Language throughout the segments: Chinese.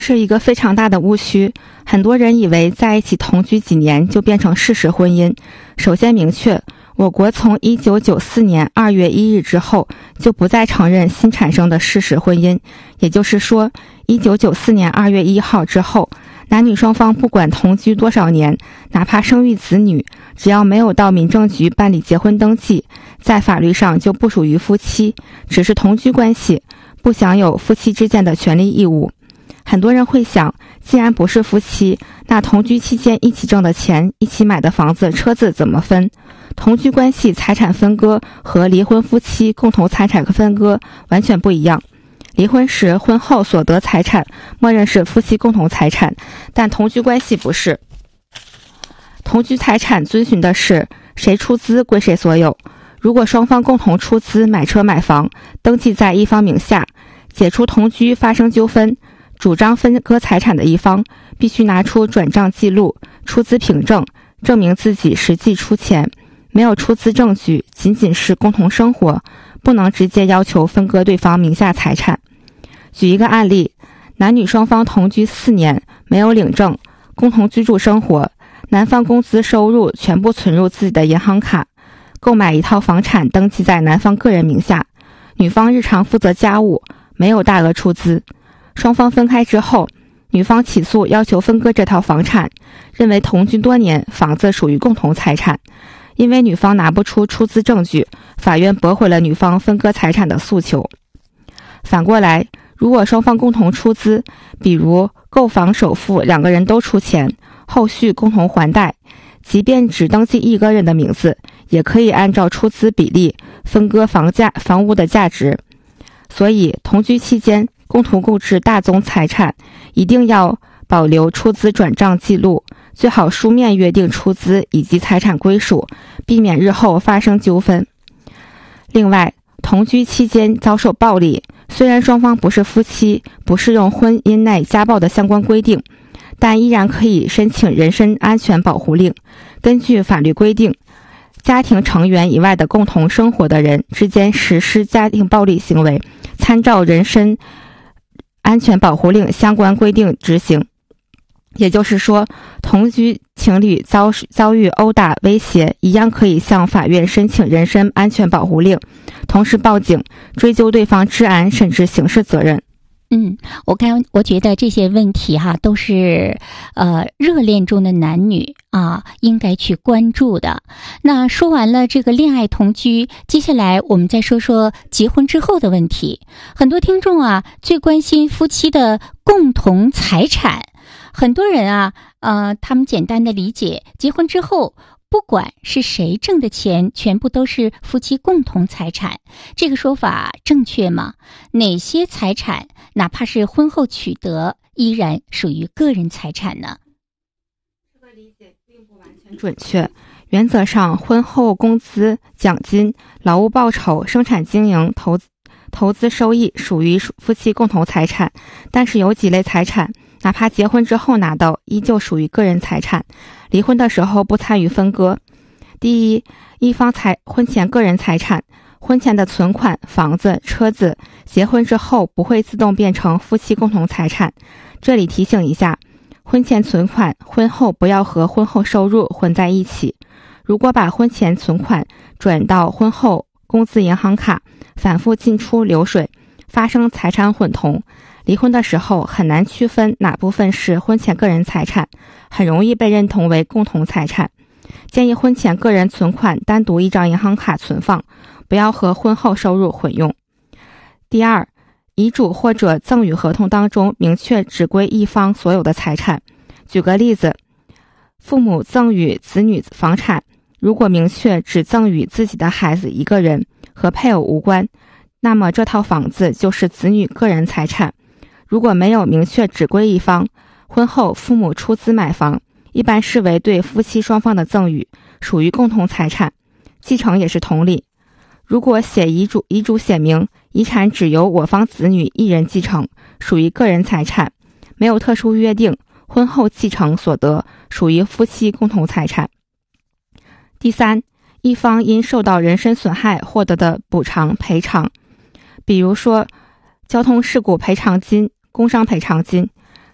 是一个非常大的误区。很多人以为在一起同居几年就变成事实婚姻。首先明确，我国从1994年2月1日之后就不再承认新产生的事实婚姻，也就是说1994年2月1号之后，男女双方不管同居多少年，哪怕生育子女，只要没有到民政局办理结婚登记，在法律上就不属于夫妻，只是同居关系，不享有夫妻之间的权利义务。很多人会想，既然不是夫妻，那同居期间一起挣的钱、一起买的房子、车子怎么分？同居关系财产分割和离婚夫妻共同财产分割完全不一样。离婚时，婚后所得财产默认是夫妻共同财产，但同居关系不是。同居财产遵循的是谁出资归谁所有。如果双方共同出资买车买房，登记在一方名下，解除同居发生纠纷，主张分割财产的一方必须拿出转账记录、出资凭证，证明自己实际出钱。没有出资证据，仅仅是共同生活，不能直接要求分割对方名下财产。举一个案例，男女双方同居4年，没有领证，共同居住生活，男方工资收入全部存入自己的银行卡，购买一套房产登记在男方个人名下，女方日常负责家务，没有大额出资。双方分开之后，女方起诉要求分割这套房产，认为同居多年，房子属于共同财产。因为女方拿不出出资证据，法院驳回了女方分割财产的诉求。反过来，如果双方共同出资，比如购房首付两个人都出钱，后续共同还贷，即便只登记一个人的名字，也可以按照出资比例分割房屋的价值。所以同居期间共同购置大宗财产，一定要保留出资转账记录，最好书面约定出资以及财产归属，避免日后发生纠纷。另外，同居期间遭受暴力，虽然双方不是夫妻，不适用婚姻内家暴的相关规定，但依然可以申请人身安全保护令。根据法律规定，家庭成员以外的共同生活的人之间实施家庭暴力行为，参照人身安全保护令相关规定执行。也就是说，同居情侣遭遇殴打威胁，一样可以向法院申请人身安全保护令，同时报警追究对方治安甚至刑事责任。 我觉得这些问题都是热恋中的男女应该去关注的。那说完了这个恋爱同居，接下来我们再说说结婚之后的问题。很多听众最关心夫妻的共同财产。很多人他们简单的理解，结婚之后不管是谁挣的钱，全部都是夫妻共同财产。这个说法正确吗？哪些财产哪怕是婚后取得，依然属于个人财产呢？ 这个理解并不完全准确。原则上，婚后工资、奖金、劳务报酬、生产经营、投资收益属于夫妻共同财产，但是有几类财产哪怕结婚之后拿到，依旧属于个人财产，离婚的时候不参与分割。第一，一方婚前个人财产，婚前的存款、房子、车子，结婚之后不会自动变成夫妻共同财产。这里提醒一下，婚前存款婚后不要和婚后收入混在一起。如果把婚前存款转到婚后工资银行卡，反复进出流水，发生财产混同，离婚的时候很难区分哪部分是婚前个人财产，很容易被认同为共同财产。建议婚前个人存款单独一张银行卡存放，不要和婚后收入混用。第二，遗嘱或者赠与合同当中明确只归一方所有的财产。举个例子，父母赠与子女房产，如果明确只赠与自己的孩子一个人，和配偶无关，那么这套房子就是子女个人财产。如果没有明确只归一方，婚后父母出资买房，一般视为对夫妻双方的赠与，属于共同财产。继承也是同理，如果写遗嘱写明遗产只由我方子女一人继承，属于个人财产，没有特殊约定，婚后继承所得属于夫妻共同财产。第三，一方因受到人身损害获得的补偿赔偿，比如说交通事故赔偿金、工伤赔偿金，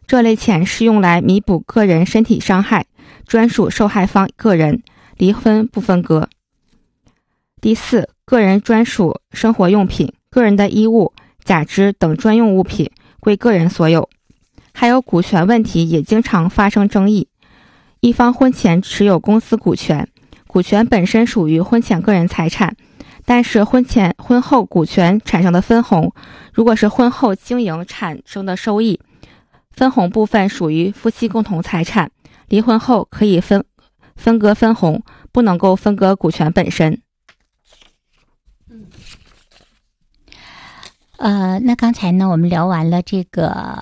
这类钱是用来弥补个人身体伤害，专属受害方个人，离婚不分割。第四，个人专属生活用品，个人的衣物、假肢等专用物品归个人所有。还有股权问题也经常发生争议，一方婚前持有公司股权，股权本身属于婚前个人财产，但是婚后股权产生的分红，如果是婚后经营产生的收益，分红部分属于夫妻共同财产，离婚后可以分割分红，不能够分割股权本身。 那刚才呢，我们聊完了这个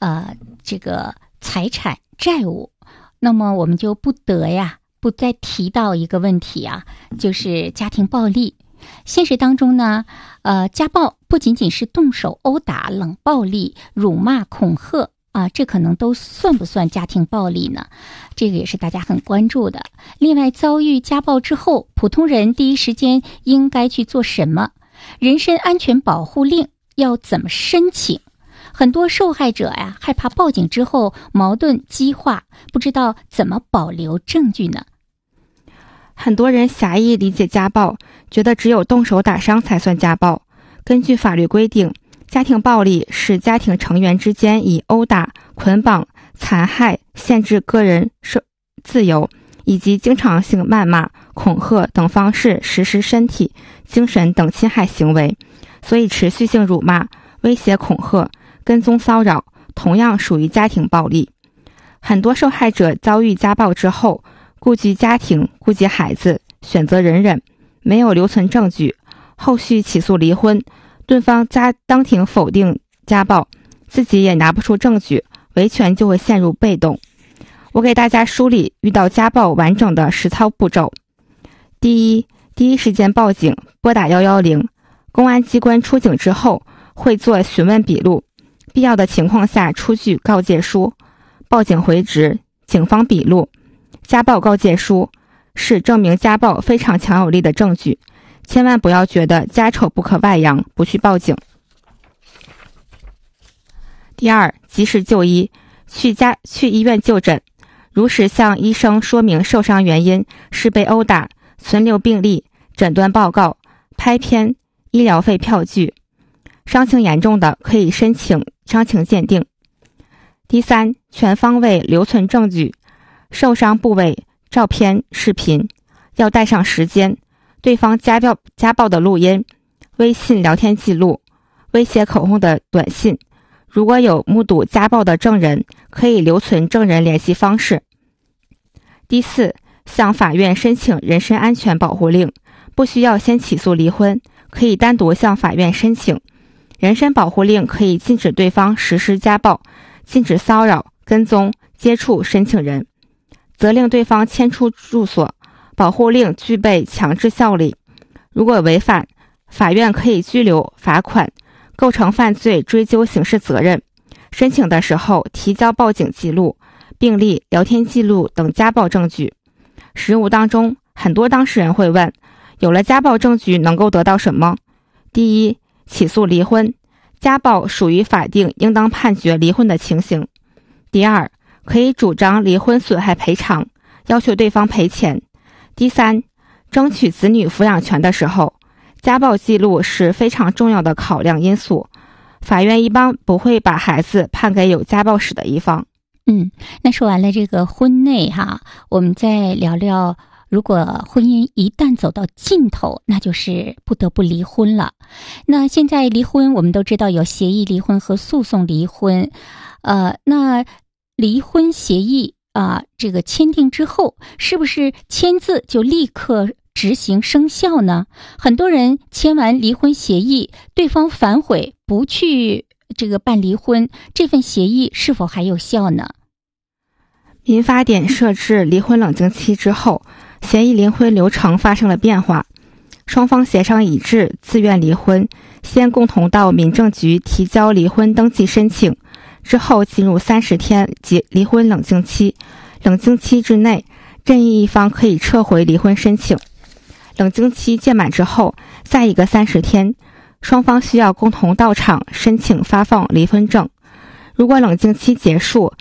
财产债务，那么我们就不再提到一个问题啊，就是家庭暴力。现实当中呢，家暴不仅仅是动手殴打、冷暴力、辱骂、恐吓啊，这可能都算不算家庭暴力呢？这个也是大家很关注的。另外，遭遇家暴之后，普通人第一时间应该去做什么？人身安全保护令要怎么申请？很多受害者呀，害怕报警之后矛盾激化，不知道怎么保留证据呢？ 很多人狭义理解家暴，觉得只有动手打伤才算家暴。根据法律规定，家庭暴力是家庭成员之间以殴打、捆绑、残害、限制个人自由以及经常性谩骂、恐吓等方式实施身体、精神等侵害行为，所以持续性辱骂、威胁恐吓、跟踪骚扰同样属于家庭暴力。很多受害者遭遇家暴之后，顾及家庭、顾及孩子，选择忍忍，没有留存证据，后续起诉离婚，对方当庭否定家暴，自己也拿不出证据，维权就会陷入被动。我给大家梳理遇到家暴完整的实操步骤。第一时间报警，拨打110，公安机关出警之后会做询问笔录，必要的情况下出具告诫书。报警回执、警方笔录、家暴告诫书是证明家暴非常强有力的证据，千万不要觉得家丑不可外扬，不去报警。第二，及时就医，去医院就诊，如实向医生说明受伤原因是被殴打，存留病历、诊断报告、拍片、医疗费票据。伤情严重的可以申请伤情鉴定。第三，全方位留存证据，受伤部位、照片、视频，要带上时间，对方家暴的录音、微信聊天记录、威胁口供的短信。如果有目睹家暴的证人，可以留存证人联系方式。第四，向法院申请人身安全保护令，不需要先起诉离婚，可以单独向法院申请。人身保护令可以禁止对方实施家暴，禁止骚扰、跟踪、接触申请人，责令对方迁出住所。保护令具备强制效力，如果违反，法院可以拘留、罚款，构成犯罪追究刑事责任。申请的时候提交报警记录、病历、聊天记录等家暴证据。实务当中，很多当事人会问，有了家暴证据能够得到什么？第一，起诉离婚，家暴属于法定应当判决离婚的情形。第二，可以主张离婚损害赔偿，要求对方赔钱。第三，争取子女抚养权的时候，家暴记录是非常重要的考量因素，法院一般不会把孩子判给有家暴史的一方。 那说完了这个婚内我们再聊聊，如果婚姻一旦走到尽头，那就是不得不离婚了。那现在离婚我们都知道有协议离婚和诉讼离婚，那离婚协议这个签订之后，是不是签字就立刻执行生效呢？很多人签完离婚协议，对方反悔不去办离婚，这份协议是否还有效呢？ 民法典设置离婚冷静期之后，协议离婚流程发生了变化，双方协商一致，自愿离婚，先共同到民政局提交离婚登记申请，之后进入30天及离婚冷静期。冷静期之内，任意一方可以撤回离婚申请。冷静期届满之后，再一个30天，双方需要共同到场申请发放离婚证。 如果冷静期结束，